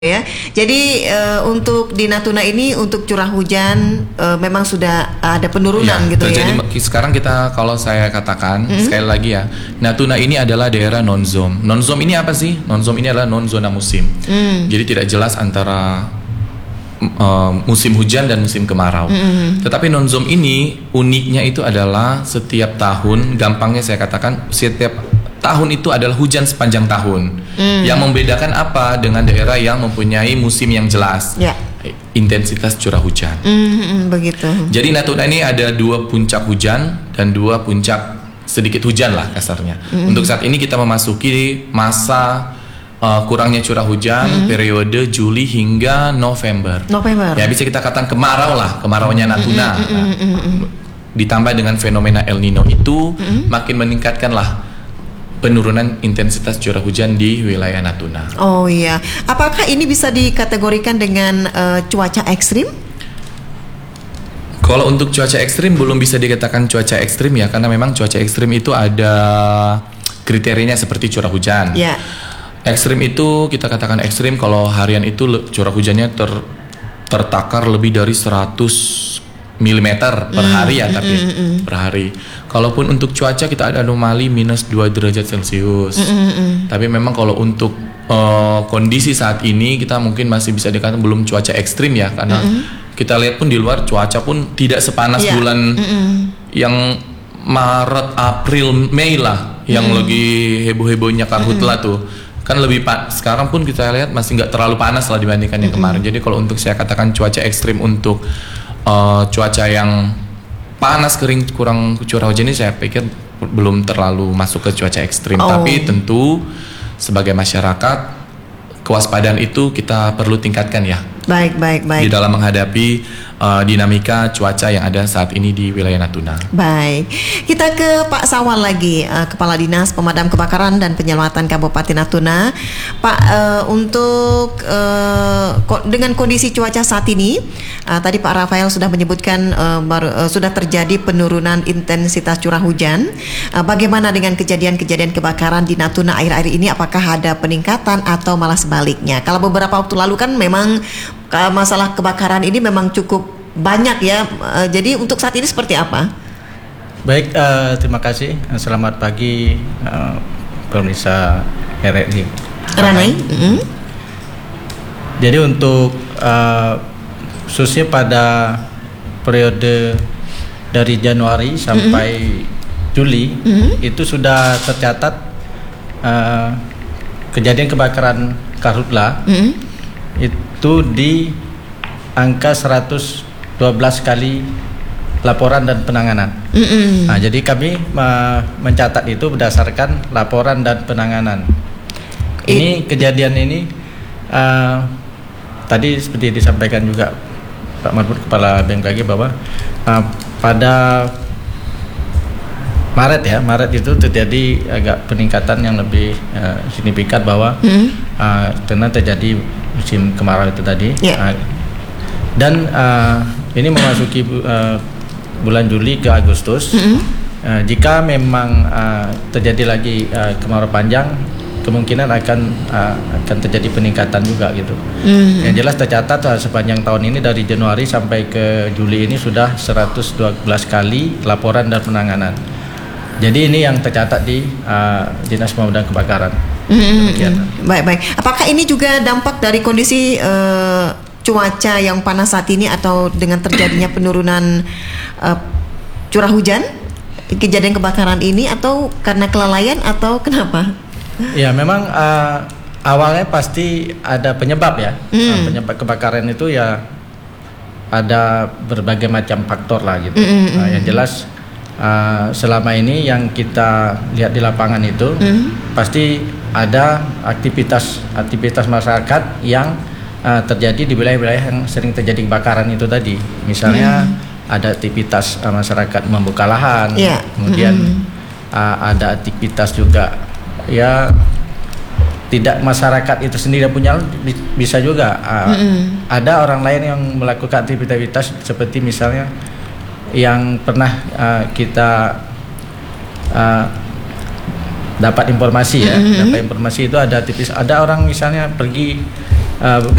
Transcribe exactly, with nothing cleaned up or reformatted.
Ya, jadi uh, untuk di Natuna ini untuk curah hujan uh, memang sudah ada penurunan ya, gitu terjadi, ya. Sekarang kita kalau saya katakan mm-hmm. sekali lagi ya, Natuna ini adalah daerah non-zone. Non-zone ini apa sih? Non-zone ini adalah non-zona musim. Mm. Jadi tidak jelas antara uh, musim hujan dan musim kemarau. Mm-hmm. Tetapi non-zone ini uniknya itu adalah setiap tahun, gampangnya saya katakan setiap tahun itu adalah hujan sepanjang tahun. Mm. Yang membedakan apa dengan daerah yang mempunyai musim yang jelas? Yeah. Intensitas curah hujan. Mm-hmm, begitu. Jadi Natuna ini ada dua puncak hujan dan dua puncak sedikit hujan lah kasarnya. Mm-hmm. Untuk saat ini kita memasuki masa uh, kurangnya curah hujan, mm-hmm. periode Juli hingga November. November. Ya bisa kita katakan kemarau lah, kemaraunya Natuna. Mm-hmm. Mm-hmm. Nah, ditambah dengan fenomena El Nino itu mm-hmm. makin meningkatkan lah penurunan intensitas curah hujan di wilayah Natuna. Oh iya, apakah ini bisa dikategorikan dengan uh, cuaca ekstrim? Kalau untuk cuaca ekstrim belum bisa dikatakan cuaca ekstrim ya, karena memang cuaca ekstrim itu ada kriterianya seperti curah hujan. Yeah. Ekstrim itu kita katakan ekstrim kalau harian itu curah hujannya ter, tertakar lebih dari seratus milimeter per hari ya, mm, tapi mm, mm. per hari. Kalaupun untuk cuaca kita ada anomali minus dua derajat Celcius. Mm, mm. Tapi memang kalau untuk uh, kondisi saat ini kita mungkin masih bisa dikatakan belum cuaca ekstrim ya, karena mm, mm. kita lihat pun di luar cuaca pun tidak sepanas yeah. bulan mm, mm. yang Maret, April, Mei lah, yang mm. lagi heboh-hebohnya karhutla mm. tuh. Kan lebih pa- sekarang pun kita lihat masih nggak terlalu panas lah dibandingkan mm, yang kemarin. Jadi kalau untuk saya katakan cuaca ekstrim untuk Uh, cuaca yang panas, kering, kurang curah hujan ini saya pikir belum terlalu masuk ke cuaca ekstrim. Oh. Tapi tentu sebagai masyarakat kewaspadaan itu kita perlu tingkatkan ya. Baik, baik, baik. Di dalam menghadapi uh, dinamika cuaca yang ada saat ini di wilayah Natuna. Baik, kita ke Pak Sawan lagi, uh, Kepala Dinas Pemadam Kebakaran dan Penyelamatan Kabupaten Natuna. Pak, uh, untuk uh, ko- dengan kondisi cuaca saat ini, uh, tadi Pak Rafael sudah menyebutkan uh, baru, uh, sudah terjadi penurunan intensitas curah hujan. Uh, bagaimana dengan kejadian-kejadian kebakaran di Natuna akhir-akhir ini? Apakah ada peningkatan atau malah sebaliknya? Kalau beberapa waktu lalu kan memang masalah kebakaran ini memang cukup banyak ya. Uh, jadi untuk saat ini seperti apa? Baik, uh, terima kasih. Selamat pagi uh, pemirsa R R I. Ranai. Mm-hmm. Jadi untuk uh, khususnya pada periode dari Januari sampai mm-hmm. Juli mm-hmm. itu sudah tercatat uh, kejadian kebakaran karhutla mm-hmm. itu di angka seratus dua belas kali laporan dan penanganan. Mm-hmm. Nah, jadi kami uh, mencatat itu berdasarkan laporan dan penanganan. Ini kejadian ini uh, tadi seperti disampaikan juga Pak Mahfud Kepala B M K G bahwa uh, pada Maret ya, Maret itu terjadi agak peningkatan yang lebih uh, signifikan bahwa mm-hmm. uh, karena terjadi musim kemarau itu tadi. Yeah. Uh, dan uh, ini memasuki uh, bulan Juli ke Agustus. Mm-hmm. Uh, jika memang uh, terjadi lagi uh, kemarau panjang, kemungkinan akan uh, akan terjadi peningkatan juga gitu. Mm-hmm. Yang jelas tercatat uh, sepanjang tahun ini dari Januari sampai ke Juli ini sudah seratus dua belas kali laporan dan penanganan. Jadi ini yang tercatat di uh, Dinas Pemadam Kebakaran. Mm-hmm. Baik, baik. Apakah ini juga dampak dari kondisi uh, cuaca yang panas saat ini atau dengan terjadinya penurunan uh, curah hujan, kejadian kebakaran ini, atau karena kelalaian atau kenapa? Ya memang uh, awalnya pasti ada penyebab ya. Mm. Uh, penyebab kebakaran itu ya ada berbagai macam faktor lah gitu. Mm-hmm. Uh, yang jelas uh, selama ini yang kita lihat di lapangan itu mm. pasti ada aktivitas aktivitas masyarakat yang uh, terjadi di wilayah-wilayah yang sering terjadi kebakaran itu tadi. Misalnya mm. ada aktivitas uh, masyarakat membuka lahan, yeah. kemudian mm. uh, ada aktivitas juga ya tidak masyarakat itu sendiri punya, bisa juga uh, mm-hmm. ada orang lain yang melakukan aktivitas seperti misalnya yang pernah uh, kita uh, dapat informasi ya, mm-hmm. dapat informasi itu ada aktivis, ada orang misalnya pergi uh,